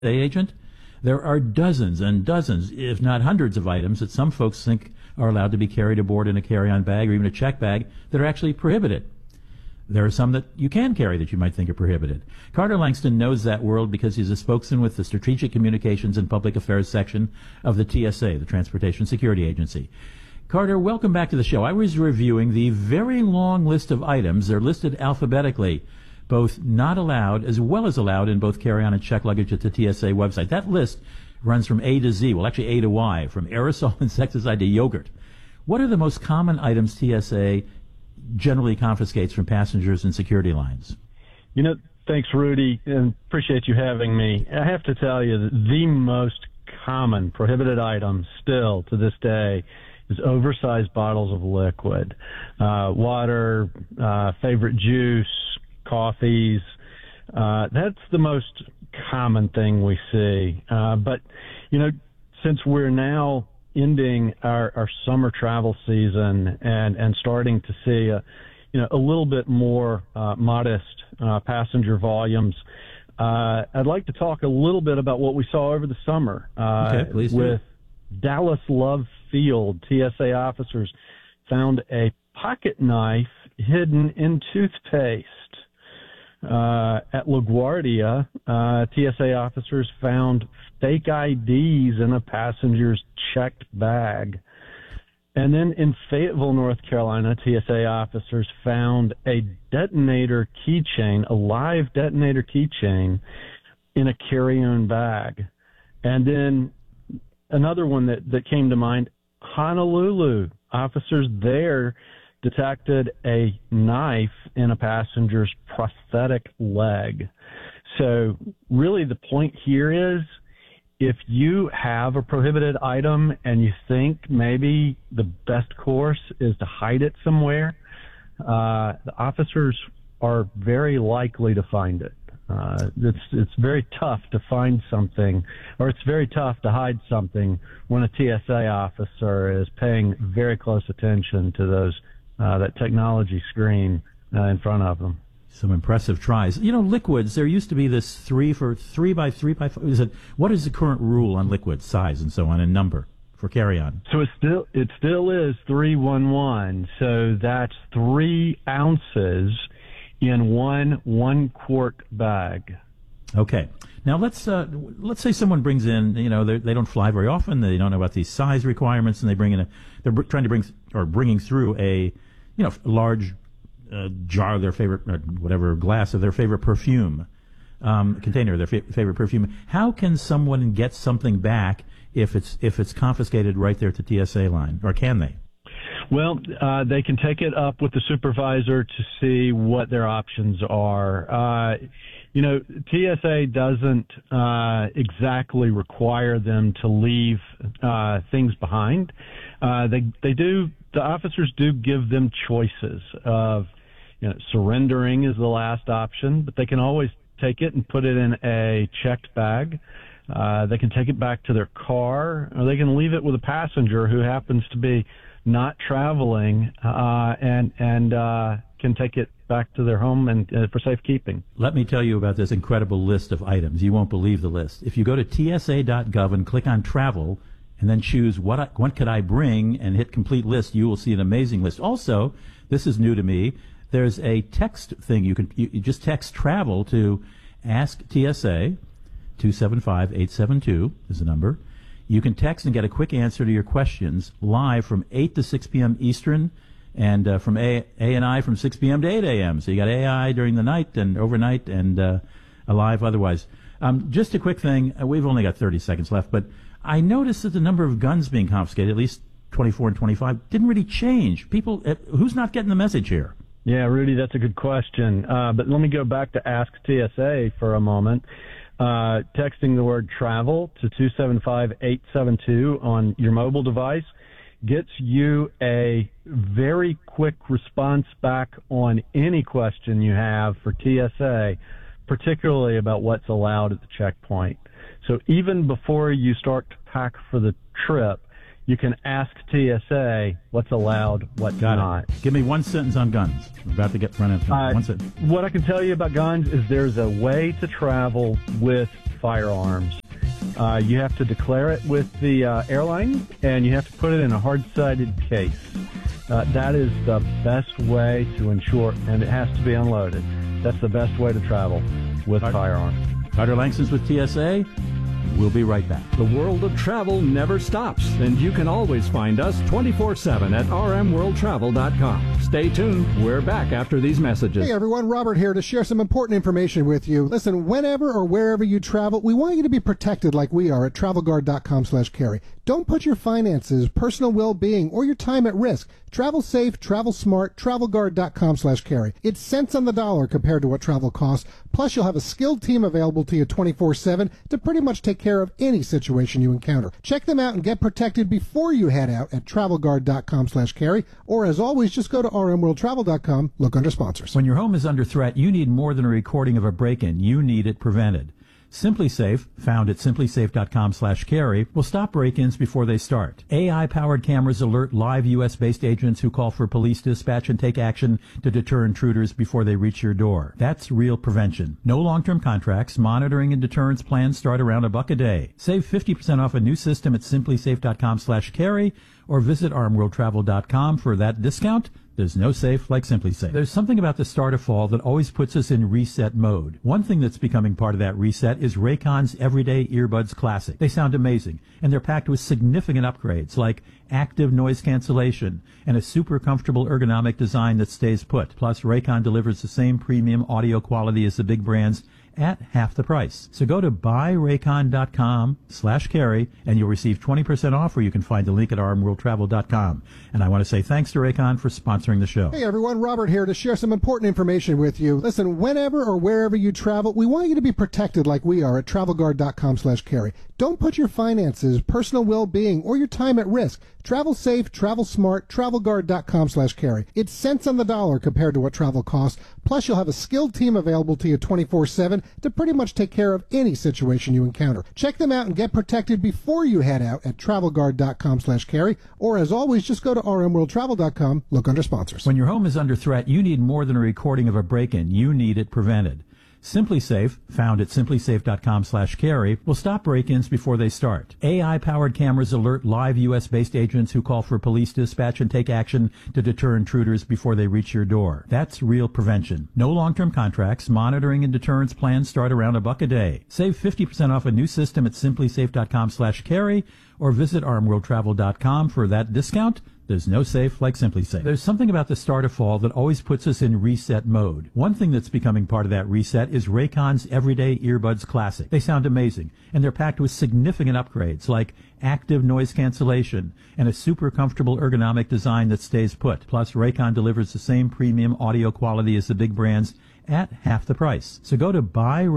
agent, there are dozens and dozens, if not hundreds of items that some folks think are allowed to be carried aboard in a carry-on bag or even a check bag that are actually prohibited. There are some that you can carry that you might think are prohibited. Carter Langston knows that world because he's a spokesman with the Strategic Communications and Public Affairs section of the TSA, the Transportation Security Agency. Carter, welcome back to the show. I was reviewing the very long list of items. They're listed alphabetically, both not allowed as well as allowed in both carry-on and check luggage at the TSA website. That list runs from A to Z, well, actually A to Y, from aerosol insecticide to yogurt. What are the most common items TSA generally confiscates from passengers and security lines? Thanks, Rudy, and appreciate you having me. I have to tell you that the most common prohibited item still to this day is oversized bottles of liquid, water, favorite juice, coffees. That's the most common thing we see. But since we're now ending our summer travel season and starting to see a little bit more modest passenger volumes, I'd like to talk a little bit about what we saw over the summer. Okay, please with Dallas Love Field, TSA officers found a pocket knife hidden in toothpaste. At LaGuardia, TSA officers found fake IDs in a passenger's checked bag. And then in Fayetteville, North Carolina, TSA officers found a detonator keychain, a live detonator keychain, in a carry-on bag. And then another one that came to mind, Honolulu, officers there detected a knife in a passenger's prosthetic leg. So really the point here is, if you have a prohibited item and you think maybe the best course is to hide it somewhere, the officers are very likely to find it. It's very tough to find something, or it's very tough to hide something when a TSA officer is paying very close attention to that technology screen in front of them. Some impressive tries. Liquids, there used to be this 3 by 3 by 5. What is the current rule on liquid size and so on and number for carry-on? So it still is 311. So that's 3 ounces in one quart bag. Okay. Now let's say someone brings in, they don't fly very often, they don't know about these size requirements, and they bring in bringing through a large jar of their favorite, or whatever, glass of their favorite perfume, container of their favorite perfume. How can someone get something back if it's confiscated right there at the TSA line, or can they? Well, they can take it up with the supervisor to see what their options are. TSA doesn't exactly require them to leave things behind. The officers do give them choices of, surrendering is the last option, but they can always take it and put it in a checked bag. They can take it back to their car, or they can leave it with a passenger who happens to be not traveling, and can take it back to their home and for safekeeping. Let me tell you about this incredible list of items. You won't believe the list. If you go to tsa.gov and click on travel, and then choose what could I bring and hit complete list, you will see an amazing list. Also, this is new to me, there's a text thing. You just text travel to Ask TSA, 275-872 is the number. You can text and get a quick answer to your questions live from 8 to 6 p.m. Eastern, and from A&I from 6 p.m. to 8 a.m. So you got AI during the night and overnight, and alive otherwise. Just a quick thing. We've only got 30 seconds left, but I noticed that the number of guns being confiscated, at least 24 and 25, didn't really change. People, who's not getting the message here? Yeah, Rudy, that's a good question. But let me go back to Ask TSA for a moment. Texting the word travel to 275-872 on your mobile device gets you a very quick response back on any question you have for TSA, particularly about what's allowed at the checkpoint. So even before you start to pack for the trip, you can ask TSA what's allowed, what's not. Give me one sentence on guns. I'm about to get run into one sentence. What I can tell you about guns is there's a way to travel with firearms. You have to declare it with the airline, and you have to put it in a hard-sided case. That is the best way to ensure, and it has to be unloaded. That's the best way to travel with firearms. Carter Langston's with TSA. We'll be right back. The world of travel never stops, and you can always find us 24/7 at rmworldtravel.com. Stay tuned. We're back after these messages. Hey everyone, Robert here to share some important information with you. Listen, whenever or wherever you travel, we want you to be protected like we are at travelguard.com/carry. Don't put your finances, personal well-being, or your time at risk. Travel safe, travel smart, travelguard.com/carry. It's cents on the dollar compared to what travel costs. Plus, you'll have a skilled team available to you 24/7 to pretty much take care of any situation you encounter. Check them out and get protected before you head out at travelguard.com/carry. Or as always, just go to rmworldtravel.com, look under sponsors. When your home is under threat, you need more than a recording of a break-in. You need it prevented. SimpliSafe, found at simplysafe.com/carry, will stop break-ins before they start. AI-powered cameras alert live U.S.-based agents who call for police dispatch and take action to deter intruders before they reach your door. That's real prevention. No long-term contracts. Monitoring and deterrence plans start around $1 a day. Save 50% off a new system at simplysafe.com/carry or visit armworldtravel.com for that discount. There's no safe like SimpliSafe. There's something about the start of fall that always puts us in reset mode. One thing that's becoming part of that reset is Raycon's Everyday Earbuds Classic. They sound amazing, and they're packed with significant upgrades like active noise cancellation and a super comfortable ergonomic design that stays put. Plus, Raycon delivers the same premium audio quality as the big brands at half the price. So go to buyraycon.com/carry and you'll receive 20% off, or you can find the link at rmworldtravel.com. And I want to say thanks to Raycon for sponsoring the show. Hey everyone, Robert here to share some important information with you. Listen, whenever or wherever you travel, we want you to be protected like we are at travelguard.com/carry. Don't put your finances, personal well-being, or your time at risk. Travel safe, travel smart, travelguard.com/carry. It's cents on the dollar compared to what travel costs. Plus, you'll have a skilled team available to you 24/7 to pretty much take care of any situation you encounter. Check them out and get protected before you head out at travelguard.com/carry. Or as always, just go to rmworldtravel.com, look under sponsors. When your home is under threat, you need more than a recording of a break-in. You need it prevented. SimpliSafe, found at simplysafe.com/carry, will stop break-ins before they start. AI-powered cameras alert live U.S.-based agents who call for police dispatch and take action to deter intruders before they reach your door. That's real prevention. No long-term contracts. Monitoring and deterrence plans start around $1 a day. Save 50% off a new system at simplysafe.com/carry or visit armworldtravel.com for that discount. There's no safe like SimpliSafe. There's something about the start of fall that always puts us in reset mode. One thing that's becoming part of that reset is Raycon's Everyday Earbuds Classic. They sound amazing, and they're packed with significant upgrades like active noise cancellation and a super comfortable ergonomic design that stays put. Plus, Raycon delivers the same premium audio quality as the big brands at half the price. So go to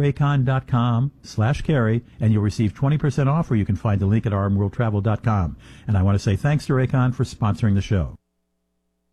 buyraycon.com/carry and you'll receive 20% off, or you can find the link at rmworldtravel.com. And I want to say thanks to Raycon for sponsoring the show.